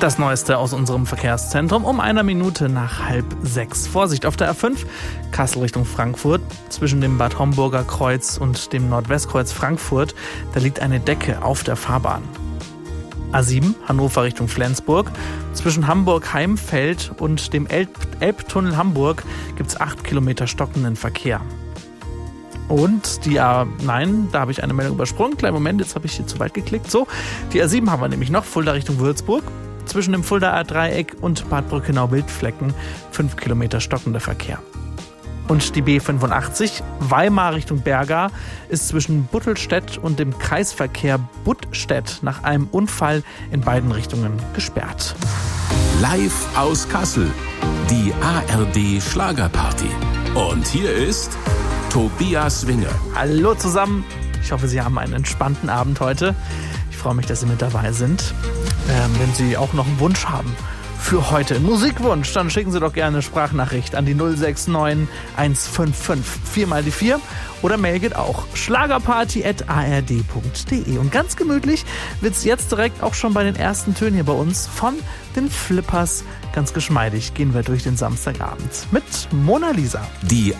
Das Neueste aus unserem Verkehrszentrum um 1 Minute nach 5:30. Vorsicht auf der A5, Kassel Richtung Frankfurt. Zwischen dem Bad Homburger Kreuz und dem Nordwestkreuz Frankfurt, da liegt eine Decke auf der Fahrbahn. A7, Hannover Richtung Flensburg. Zwischen Hamburg-Heimfeld und dem Elbtunnel Hamburg gibt es 8 Kilometer stockenden Verkehr. Und die A9, da habe ich eine Meldung übersprungen. Kleinen Moment, jetzt habe ich hier zu weit geklickt. So, die A7 haben wir nämlich noch, Fulda Richtung Würzburg. Zwischen dem Fuldaer Dreieck und Bad Brückenau-Wildflecken 5 Kilometer stockender Verkehr. Und die B85, Weimar Richtung Berga, ist zwischen Buttelstedt und dem Kreisverkehr Buttstedt nach einem Unfall in beiden Richtungen gesperrt. Live aus Kassel, die ARD Schlagerparty. Und hier ist Tobias Winge. Hallo zusammen, ich hoffe, Sie haben einen entspannten Abend heute. Ich freue mich, dass Sie mit dabei sind. Wenn Sie auch noch einen Wunsch haben für heute, einen Musikwunsch, dann schicken Sie doch gerne eine Sprachnachricht an die 069 155 4 mal die 4 oder Mail geht auch schlagerparty@ard.de. Und ganz gemütlich wird es jetzt direkt auch schon bei den ersten Tönen hier bei uns von den Flippers. Ganz geschmeidig gehen wir durch den Samstagabend mit Mona Lisa. Die